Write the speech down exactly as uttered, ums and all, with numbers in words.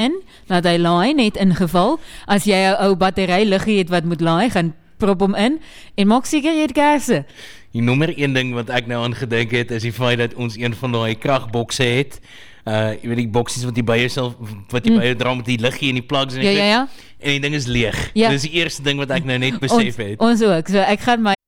in, laat hy laai net in geval, as jy 'n ou battery liggie het wat moet laai, gaan prop hom in, en maak seker jy het kersse. Die nommer een ding wat ek nou aan gedink het, is die feit dat ons een van daai kragbokse het, uh, jy weet die boksies wat jy by jouself, wat jy mm. by jou dra met die liggie en die plugs en, ja, ja, ja. en die ding is leeg. Ja. Dis die eerste ding wat ek nou net besef ons, het. Ons ook, so ek gaan my